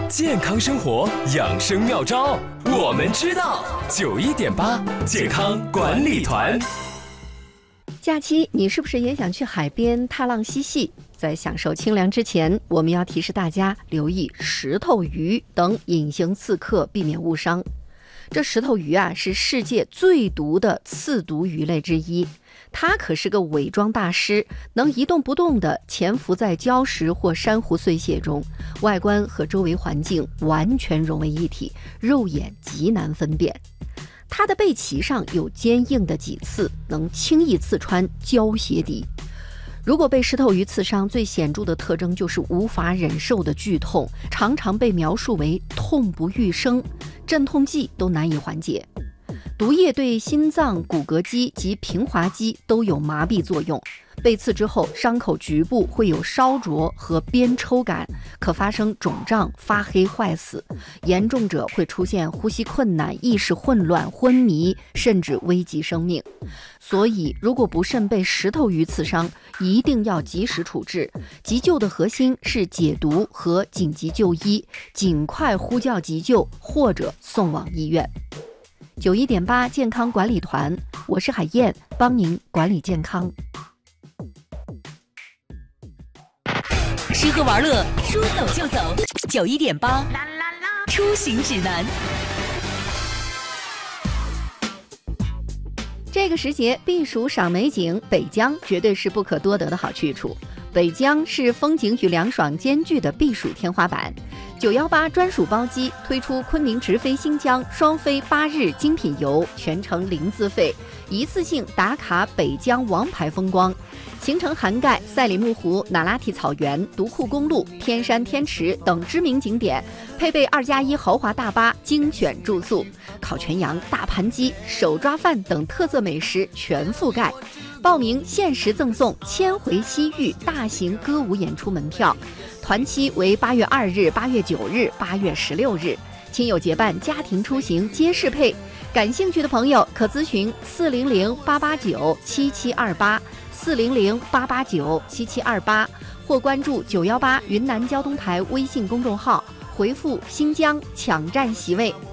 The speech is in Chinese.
健康生活养生妙招，我们知道。91.8健康管理团。 假期你是不是也想去海边踏浪嬉戏？在享受清凉之前，我们要提示大家留意石头鱼等隐形刺客，避免误伤。这石头鱼啊，是世界最毒的刺毒鱼类之一，它可是个伪装大师，能一动不动地潜伏在礁石或珊瑚碎屑中，外观和周围环境完全融为一体，肉眼极难分辨。它的背鳍上有坚硬的脊刺，能轻易刺穿胶鞋底。如果被石头鱼刺伤，最显著的特征就是无法忍受的剧痛，常常被描述为痛不欲生，镇痛剂都难以缓解。毒液对心脏、骨骼肌及平滑肌都有麻痹作用。被刺之后，伤口局部会有烧灼和鞭抽感，可发生肿胀、发黑、坏死。严重者会出现呼吸困难、意识混乱、昏迷，甚至危及生命。所以，如果不慎被石头鱼刺伤，一定要及时处置。急救的核心是解毒和紧急就医，尽快呼叫急救或者送往医院。91.8健康管理团，我是海燕，帮您管理健康。 吃喝玩乐，说走就走。91.8出行指南。 这个时节避暑赏美景，北疆绝对是不可多得的好去处。北疆是风景与凉爽兼具的避暑天花板。918专属包机推出昆明直飞新疆双飞8日精品游，全程零自费，一次性打卡北疆王牌风光。行程涵盖赛里木湖、那拉提草原、独库公路、天山天池等知名景点，配备2+1豪华大巴，精选住宿，烤全羊、大盘鸡、手抓饭等特色美食全覆盖。报名限时赠送千回西域大型歌舞演出门票，团期为8月2日、8月9日、8月16日，亲友结伴、家庭出行皆适配。感兴趣的朋友可咨询400-889-7728，400-889-7728，或关注918云南交通台微信公众号，回复新疆抢占席位